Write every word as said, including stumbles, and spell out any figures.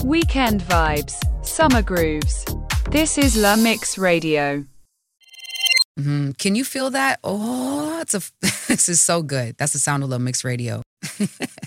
Weekend vibes, summer grooves. This is La Mix Radio. Mm-hmm. Can you feel that? Oh, it's a, this is so good. That's the sound of La Mix Radio.